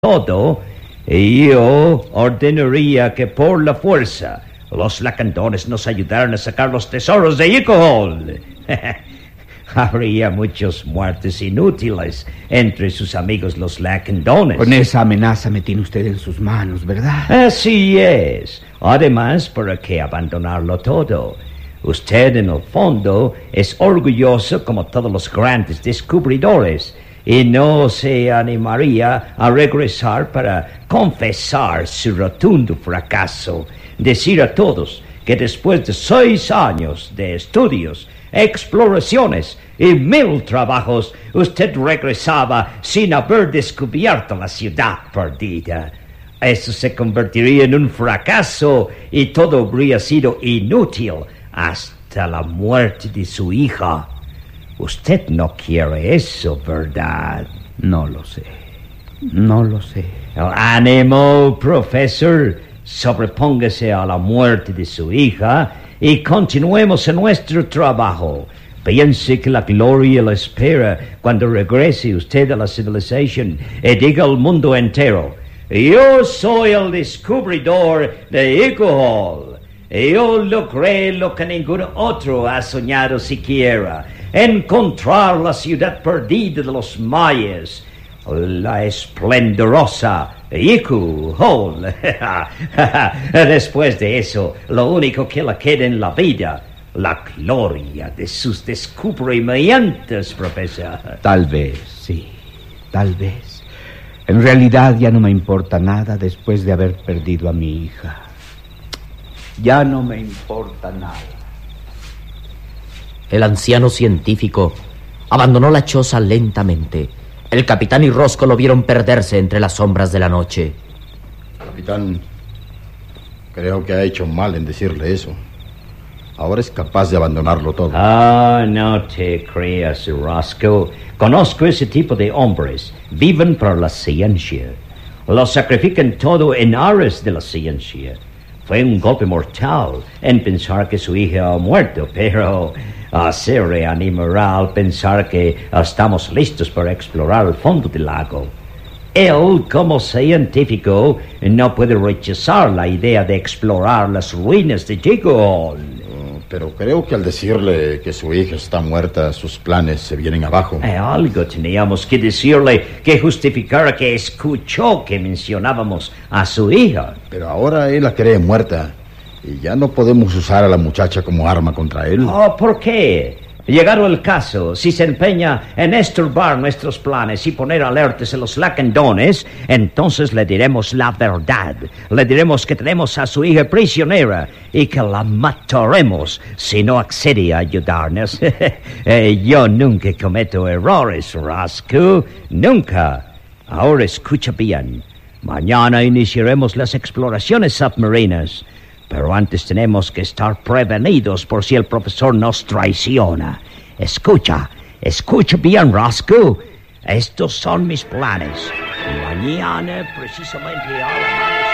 todo, yo ordenaría que por la fuerza los lacandones nos ayudaran a sacar los tesoros de Icohol. Habría muchos muertes inútiles entre sus amigos los lacandones. Con esa amenaza me tiene usted en sus manos, ¿verdad? Así es. Además, ¿para qué abandonarlo todo? Usted, en el fondo, es orgulloso como todos los grandes descubridores y no se animaría a regresar para confesar su rotundo fracaso. Decir a todos que después de 6 años de estudios, exploraciones y 1000 trabajos, usted regresaba sin haber descubierto la ciudad perdida. Eso se convertiría en un fracaso y todo habría sido inútil hasta la muerte de su hija. Usted no quiere eso, ¿verdad? No lo sé. No lo sé. Ánimo, profesor. Sobrepóngase a la muerte de su hija y continuemos en nuestro trabajo. Piense que la gloria le espera cuando regrese usted a la civilización y diga al mundo entero: yo soy el descubridor de Icohol. Yo logré lo que ningún otro ha soñado siquiera: encontrar la ciudad perdida de los mayas, la esplendorosa Icohol. Después de eso, lo único que le queda en la vida, la gloria de sus descubrimientos, profesor. Tal vez, sí, tal vez. En realidad ya no me importa nada después de haber perdido a mi hija. Ya no me importa nada. El anciano científico abandonó la choza lentamente. El capitán y Roscoe lo vieron perderse entre las sombras de la noche. Capitán, creo que ha hecho mal en decirle eso. Ahora es capaz de abandonarlo todo. No te creas, Roscoe. Conozco ese tipo de hombres. Viven por la ciencia. Lo sacrifican todo en aras de la ciencia. Fue un golpe mortal en pensar que su hija ha muerto, pero se reanimará al pensar que estamos listos para explorar el fondo del lago. Él, como científico, no puede rechazar la idea de explorar las ruinas de Icohol. Pero creo que al decirle que su hija está muerta, sus planes se vienen abajo. Algo teníamos que decirle que justificara que escuchó que mencionábamos a su hija. Pero ahora él la cree muerta y ya no podemos usar a la muchacha como arma contra él. ¿Por qué? Llegado el caso, si se empeña en estorbar nuestros planes y poner alertas a los lacandones, entonces le diremos la verdad. Le diremos que tenemos a su hija prisionera y que la mataremos si no accede a ayudarnos. Yo nunca cometo errores, Roscoe. Nunca. Ahora escucha bien. Mañana iniciaremos las exploraciones submarinas. Pero antes tenemos que estar prevenidos por si el profesor nos traiciona. Escucha bien, Roscoe. Estos son mis planes. Mañana, precisamente a la